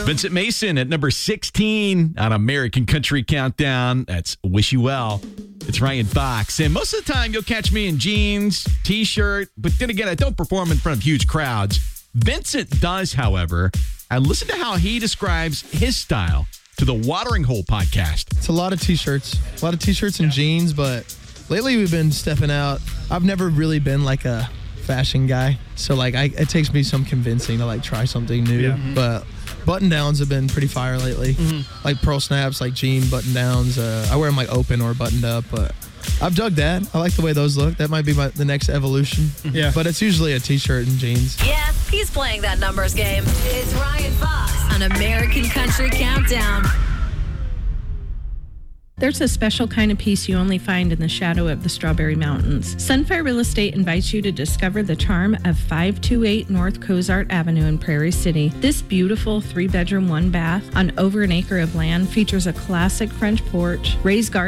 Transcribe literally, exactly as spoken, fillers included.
Vincent Mason at number sixteen on American Country Countdown. That's Wish You Well. It's Ryan Fox. And most of the time, you'll catch me in jeans, T-shirt. But then again, I don't perform in front of huge crowds. Vincent does, however. And listen to how he describes his style to the Watering Hole podcast. It's a lot of T-shirts. A lot of T-shirts and jeans, but lately we've been stepping out. I've never really been like a fashion guy. So like I, it takes me some convincing to like try something new. Yeah. Mm-hmm. But button downs have been pretty fire lately. Mm-hmm. Like pearl snaps, like jean button downs. Uh, I wear them like open or buttoned up, but I've dug that. I like the way those look. That might be my, the next evolution. Yeah. But it's usually a T-shirt and jeans. Yeah, he's playing that numbers game. It's Ryan Fox on American Country Countdown. There's a special kind of peace you only find in the shadow of the Strawberry Mountains. Sunfire Real Estate invites you to discover the charm of five two eight North Cozart Avenue in Prairie City. This beautiful three-bedroom, one-bath on over an acre of land features a classic French porch, raised garden,